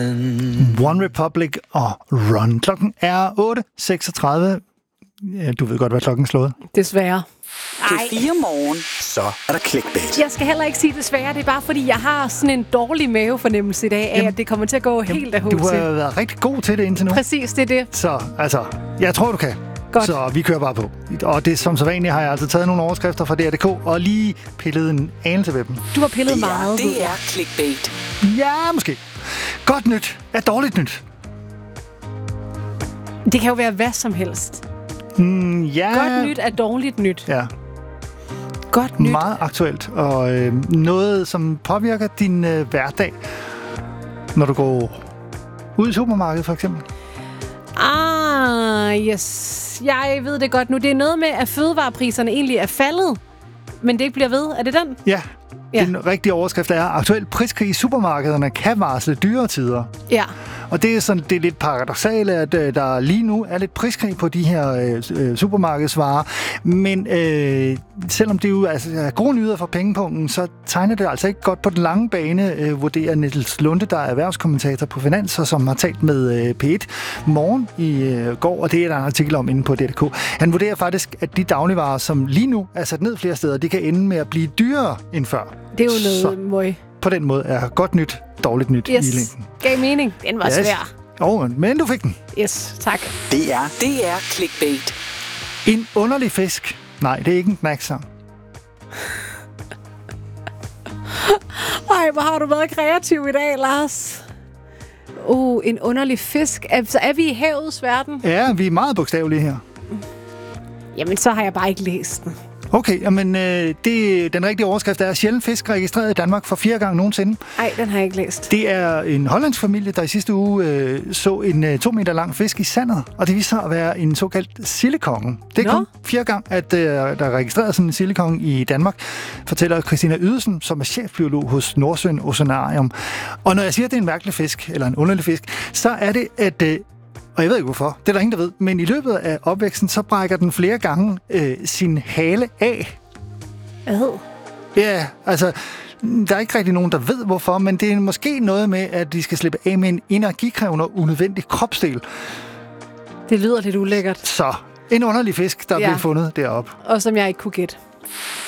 One Republic og Run. Klokken er 8.36. Du ved godt, hvad klokken slået. Desværre. P4 Morgen. Så er der clickbait. Jeg skal heller ikke sige desværre. Det er bare fordi, jeg har sådan en dårlig mavefornemmelse i dag af, at det kommer til at gå helt af Du har været rigtig god til det indtil nu. Præcis, det er det. Så altså, jeg tror, du kan. Godt. Så vi kører bare på. Og det som så vanligt har jeg altså taget nogle overskrifter fra DR.dk og lige pillet en anelse ved dem. Du har pillet meget. Det er clickbait. Ja, måske. Godt nyt er dårligt nyt. Det kan jo være hvad som helst. Ja. Godt nyt er dårligt nyt. Ja. Godt nyt. Meget aktuelt. Og noget, som påvirker din hverdag, når du går ud i supermarkedet for eksempel. Yes. Jeg ved det godt nu. Det er noget med, at fødevarepriserne egentlig er faldet, men det ikke bliver ved. Er det den? Ja. Ja. Den rigtige overskrift er, aktuel priskrig i supermarkederne kan varsle dyre tider. Ja. Og det er sådan, det er lidt paradoksale, at der lige nu er lidt priskrig på de her supermarkedsvarer. Men selvom det jo altså, er gode nyheder for pengepunkten, så tegner det altså ikke godt på den lange bane, vurderer Niels Lunde, der er erhvervskommentator på Finans, og som har talt med P1 Morgen i går, og det er der en artikel om inde på DR.dk. Han vurderer faktisk, at de dagligvarer, som lige nu er sat ned flere steder, de kan ende med at blive dyrere end før. Det er jo noget møg. På den måde er godt nyt, dårligt nyt i længden. Gav mening. Den var svær. Men du fik den. Yes, tak. Det er clickbait. En underlig fisk. Nej, det er ikke en knaksang. Ej, hvor har du været kreativ i dag, Lars. En underlig fisk. Så er vi i havets verden? Ja, vi er meget bogstavelige her. Jamen, så har jeg bare ikke læst den. Okay, men den rigtige overskrift er sjældent fisk registreret i Danmark for 4 gange nogensinde. Nej, den har jeg ikke læst. Det er en hollandsk familie, der i sidste uge så en 2 meter lang fisk i sandet, og det viser sig at være en såkaldt sildekonge. Det er kun 4 gange, at der er registreret sådan en sildekonge i Danmark, fortæller Christina Ydersen, som er chefbiolog hos Nordsøen Oceanarium. Og når jeg siger, at det er en mærkelig fisk, eller en underlig fisk, så er det, at og jeg ved ikke hvorfor, det er der ingen, der ved, men i løbet af opvæksten, så brækker den flere gange sin hale af. Ja, altså, der er ikke rigtig nogen, der ved hvorfor, men det er måske noget med, at de skal slippe af med en energikrævende og unødvendig kropsdel. Det lyder lidt ulækkert. Så, en underlig fisk, der blev fundet deroppe. Og som jeg ikke kunne gætte.